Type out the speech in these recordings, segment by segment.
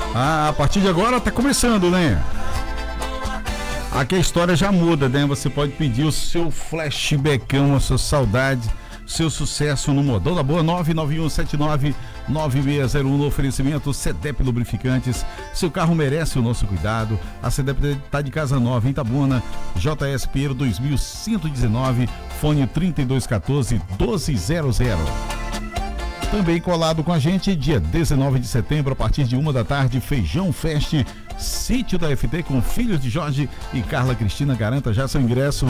A partir de agora tá começando, né? Aqui a história já muda, né? Você pode pedir o seu flashbackão, a sua saudade, seu sucesso no Modão da Boa. 991799601 no oferecimento CEDEP Lubrificantes. Seu carro merece o nosso cuidado. A CEDEP tá de casa nova em Itabuna. JS Pinheiro 2119, fone 3214-1200. Também colado com a gente, dia 19 de setembro, a partir de 1 da tarde, Feijão Fest, Sítio da FT com Filhos de Jorge e Carla Cristina. Garanta já seu ingresso.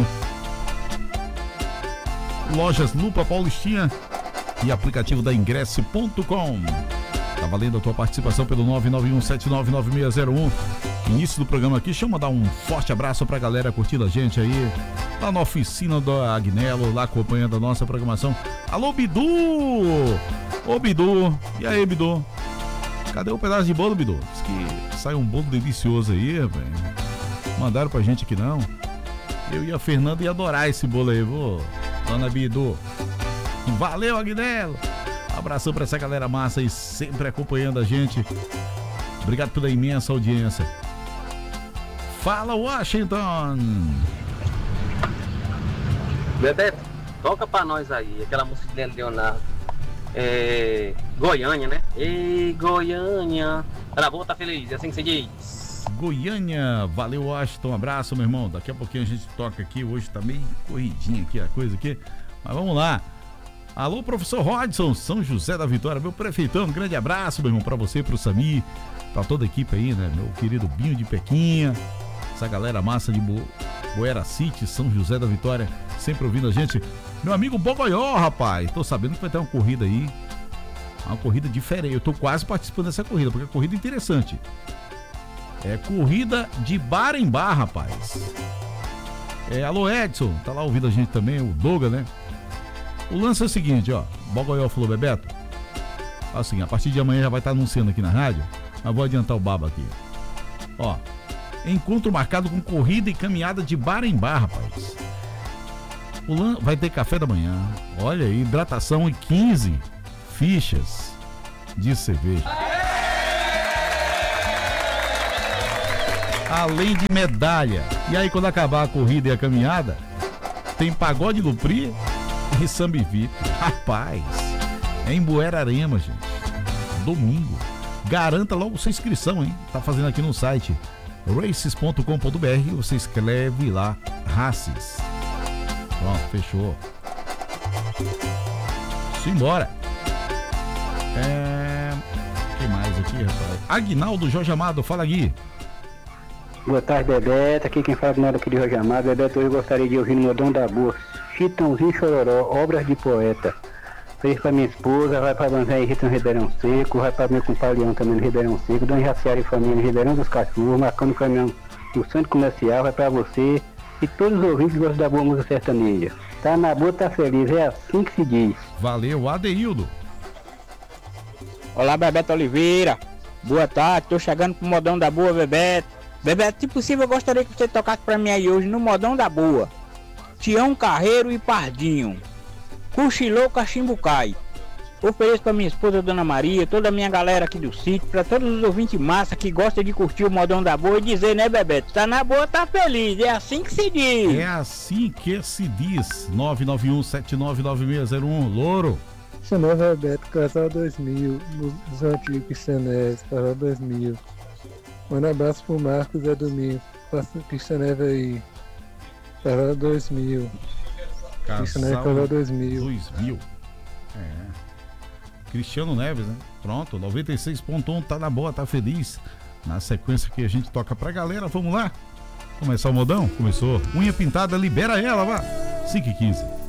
Lojas Lupa Paulistinha e aplicativo da Ingresse.com. Tá valendo a tua participação pelo 991799601. Início do programa aqui, deixa eu mandar um forte abraço pra galera curtindo a gente aí, lá na oficina do Agnello, lá acompanhando a nossa programação. Alô, Bidu! Ô, Bidu! E aí, Bidu? Cadê o pedaço de bolo, Bidu? Diz que sai um bolo delicioso aí, velho. Mandaram pra gente aqui não. Eu e a Fernanda ia adorar esse bolo aí, vô. Dona Bidu. Valeu, Agnello! Abração pra essa galera massa aí, sempre acompanhando a gente. Obrigado pela imensa audiência. Fala, Washington! Bebeto, toca pra nós aí, aquela música de Leonardo. Goiânia, né? Ei, Goiânia. Tá boa, tá feliz, é assim que você diz. Goiânia, valeu, Washington, um abraço, meu irmão. Daqui a pouquinho a gente toca aqui, hoje tá meio corridinha aqui a coisa aqui, mas vamos lá. Alô, professor Rodson, São José da Vitória, meu prefeitão, um grande abraço, meu irmão, pra você, pro Sami, pra toda a equipe aí, né, meu querido Binho de Pequinha, essa galera massa de Boera City, São José da Vitória, sempre ouvindo a gente. Meu amigo Bogoió, rapaz, tô sabendo que vai ter uma corrida aí, uma corrida diferente, eu tô quase participando dessa corrida, porque é uma corrida interessante. É corrida de bar em bar, rapaz. Alô, Edson, tá lá ouvindo a gente também, o Doga, né? O lance é o seguinte, ó, Bogoió falou, Bebeto, assim, a partir de amanhã já vai estar anunciando aqui na rádio, mas vou adiantar o baba aqui. Ó, encontro marcado com corrida e caminhada de bar em bar, rapaz. Vai ter café da manhã, olha aí, hidratação e 15 fichas de cerveja. Além de medalha. E aí, quando acabar a corrida e a caminhada, tem pagode no Pri e samba VIP. Rapaz, é em Buerarema, gente. Domingo. Garanta logo sua inscrição, hein? Tá fazendo aqui no site races.com.br. Você escreve lá, Races. Pronto, fechou. Simbora. Quem mais aqui, rapaz? Aguinaldo Jorge Amado, fala, Gui. Boa tarde, Bebeto. Aqui quem fala nada aqui de Jorge Amado. Bebeto, hoje eu gostaria de ouvir no Modão da Boa, Chitãozinho Chororó, obras de poeta. Fez pra minha esposa, vai pra Dona Henrique no Ribeirão Seco, vai pra meu compadre Leão também no Ribeirão Seco, Dona Jaciara e família no Ribeirão dos Cachorros, marcando o caminhão no centro comercial, vai pra você e todos os ouvintes que gostam da boa música sertaneja. Tá na boa, tá feliz, é assim que se diz. Valeu, Adeildo. Olá, Bebeto Oliveira. Boa tarde, tô chegando pro Modão da Boa, Bebeto. Bebeto, se possível, eu gostaria que você tocasse pra mim aí hoje no Modão da Boa. Tião Carreiro e Pardinho. Cochilou, Cachimbucai. Ofereço pra minha esposa, Dona Maria, toda a minha galera aqui do sítio, pra todos os ouvintes massa que gostam de curtir o Modão da Boa e dizer, né, Bebeto? Tá na boa, tá feliz. É assim que se diz. É assim que se diz. 991799601, Louro. Chamou Bebeto, Casal 2000, nos antigos Cristianés, Casal 2000. Manda um abraço pro Marcos Zé Domingo, passa Cristianeve aí, Casal 2000. Cristianeve, Casal 2000. 2000. Cristiano Neves, né? Pronto, 96.1, tá na boa, tá feliz. Na sequência que a gente toca pra galera, vamos lá? Começar o modão? Começou. Unha pintada, libera ela, vá. 5h15.